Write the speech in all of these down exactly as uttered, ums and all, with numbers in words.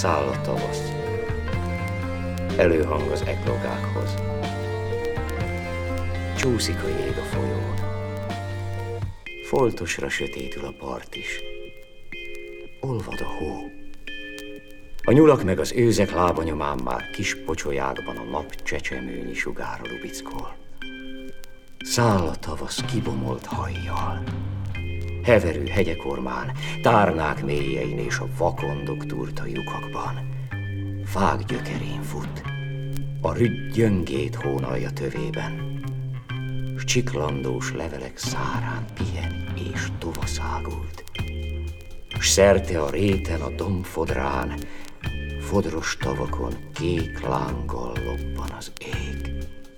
Száll a tavasz. Előhang az eklogákhoz. Csúszik a jég a folyón. Foltosra sötétül a part is. Olvad a hó. A nyulak meg az őzek lábanyomán már kis pocsolyákban a nap csecsemőnyi sugára lubickol. Száll a tavasz kibomolt hajjal. Heverő hegyekormán, tárnák mélyein és a vakondok turta lyukakban. Fák gyökerén fut, a rügy gyöngét hónalja tövében, s csiklandós levelek szárán pihen és tovaszágult, s szerte a réten a dombfodrán, fodros tavakon kék lánggal lobban az ég.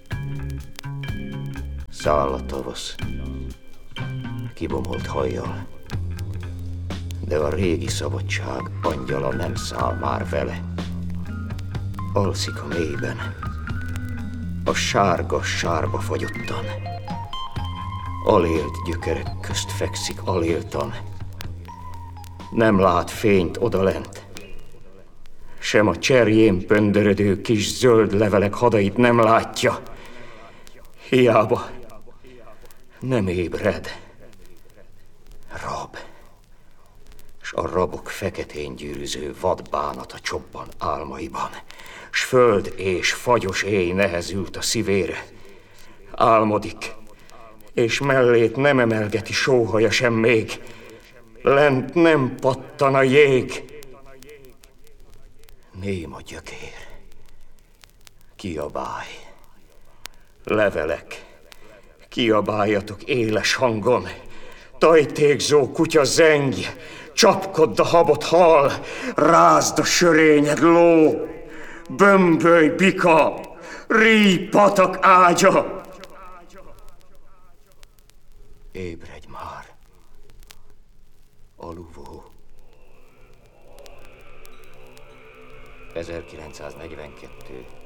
Száll a tavasz, kibomolt hajjal, de a régi szabadság angyala nem száll már vele. Alszik a mélyben, a sárga sárba fagyottan, alélt gyökerek közt fekszik aléltan, nem lát fényt odalent, sem a cserjén pöndörödő kis zöld levelek hadait nem látja. Hiába nem ébred. Rab, s a rabok feketén gyűrűző vadbánata csobban álmaiban, s föld és fagyos éj nehezült a szívére. Álmodik, és mellét nem emelgeti sóhaja sem még, lent nem pattan a jég. Ném a gyökér, kiabálj, levelek, kiabáljatok éles hangon, tajtékzó kutya zengj, csapkodd a habot hal, rázd a sörényed ló, bömbölj bika, ríj patak ágya. Ébredj már, aluvó. ezerkilencszáznegyvenkettő.